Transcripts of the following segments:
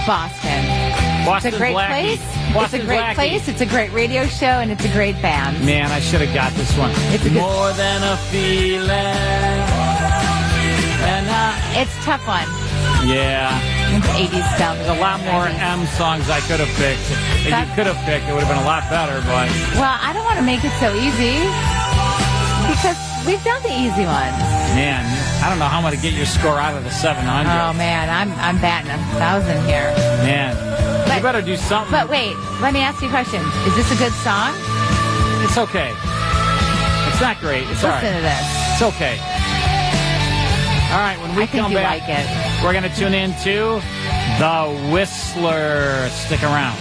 Boston. Boston's It's a great Blackie. place. Boston's It's a great Blackie. place. It's a great radio show, and it's a great band. Man, I should have got this one. It's a good- More than a feeling. And It's a tough one. yeah, It's 80s stuff. there's a lot more M songs I could have picked. If you could have picked, it would have been a lot better, but Well, I don't want to make it so easy because we've done the easy ones. man, I don't know how I'm going to get your score out of the 700. Oh man, I'm batting 1,000 here. Man, But- you better do something. But wait, let me ask you a question. Is this a good song? It's okay. It's not great. It's all Listen right. to this. It's okay. All right, when we I think come you back, like it. we're going to tune in to The Whistler. Stick around.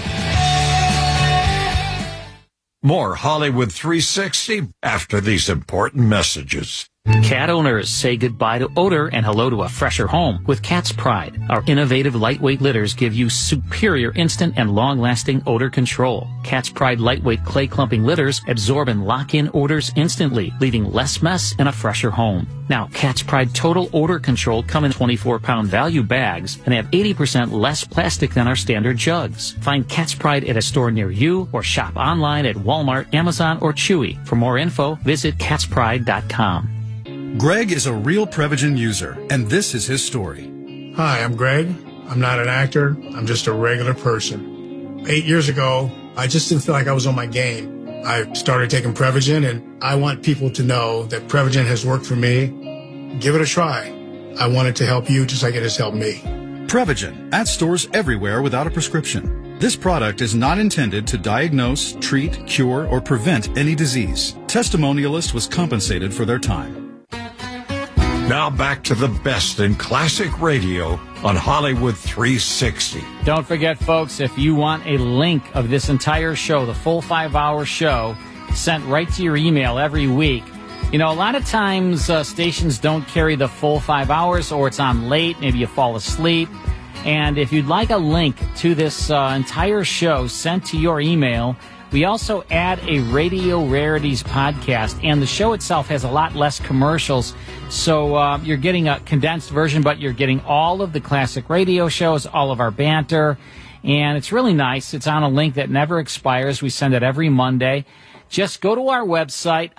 More Hollywood 360 after these important messages. Cat owners say goodbye to odor and hello to a fresher home with Cat's Pride. Our innovative lightweight litters give you superior instant and long-lasting odor control. Cat's Pride lightweight clay clumping litters absorb and lock in odors instantly, leaving less mess and a fresher home. Now, Cat's Pride Total Odor Control come in 24-pound value bags and have 80% less plastic than our standard jugs. Find Cat's Pride at a store near you or shop online at Walmart, Amazon, or Chewy. For more info, visit catspride.com. Greg is a real Prevagen user, and this is his story. Hi, I'm Greg. I'm not an actor. I'm just a regular person. 8 years ago, I just didn't feel like I was on my game. I started taking Prevagen, and I want people to know that Prevagen has worked for me. Give it a try. I want it to help you just like it has helped me. Prevagen, at stores everywhere without a prescription. This product is not intended to diagnose, treat, cure, or prevent any disease. Testimonialist was compensated for their time. Now back to the best in classic radio on Hollywood 360. Don't forget, folks, if you want a link of this entire show, the full 5-hour show, sent right to your email every week. You know, a lot of times stations don't carry the full 5 hours, or it's on late, maybe you fall asleep. And if you'd like a link to this entire show sent to your email, we also add a Radio Rarities podcast, and the show itself has a lot less commercials. So you're getting a condensed version, but you're getting all of the classic radio shows, all of our banter, and it's really nice. It's on a link that never expires. We send it every Monday. Just go to our website,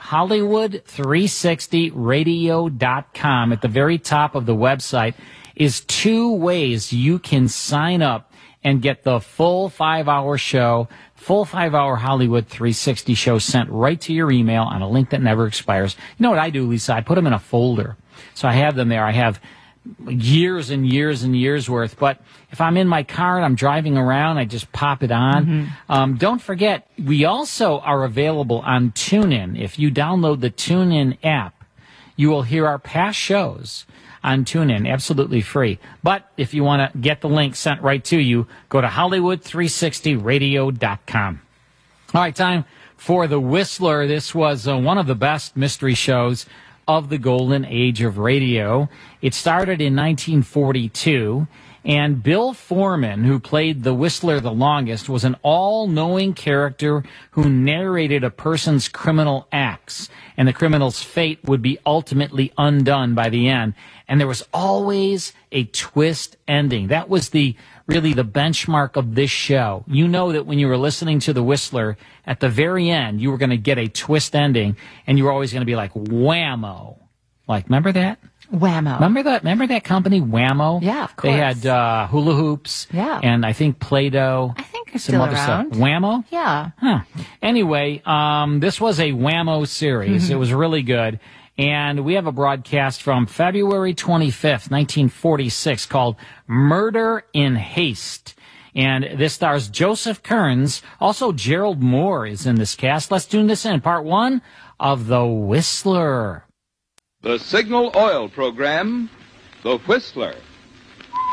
Hollywood360radio.com. At the very top of the website is 2 ways you can sign up and get the full 5-hour show, full 5-hour Hollywood 360 show sent right to your email on a link that never expires. You know what I do, Lisa? I put them in a folder. So I have them there. I have years and years and years worth. But if I'm in my car and I'm driving around, I just pop it on. Don't forget, we also are available on TuneIn. If you download the TuneIn app, you will hear our past shows on TuneIn, absolutely free. But if you want to get the link sent right to you, go to Hollywood360radio.com. All right, time for The Whistler. This was one of the best mystery shows of the golden age of radio. It started in 1942, and Bill Foreman, who played the Whistler the longest, was an all-knowing character who narrated a person's criminal acts, and the criminal's fate would be ultimately undone by the end. And there was always a twist ending. That was really the benchmark of this show. You know that when you were listening to The Whistler, at the very end, you were going to get a twist ending, and you were always going to be like, whammo. Like, remember that? Whammo. Remember that company, Whammo? Yeah, of course. They had hula hoops. Yeah. And I think Play-Doh. I think they're some still other around. stuff. Whammo? Yeah. Huh. Anyway, this was a Whammo series. It was really good. And we have a broadcast from February 25th, 1946 called Murder in Haste. And this stars Joseph Kearns. Also, Gerald Moore is in this cast. Let's tune this in. Part 1 of The Whistler. The Signal Oil Program, The Whistler.